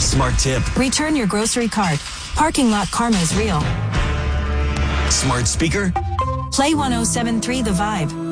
Smart tip. Return your grocery cart. Parking lot karma is real. Smart speaker. Play 107.3 The Vibe.